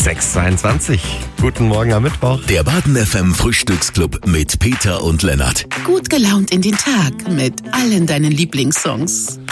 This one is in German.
6:22. Guten Morgen am Mittwoch. Der Baden FM Frühstücksclub mit Peter und Lennart. Gut gelaunt in den Tag mit allen deinen Lieblingssongs.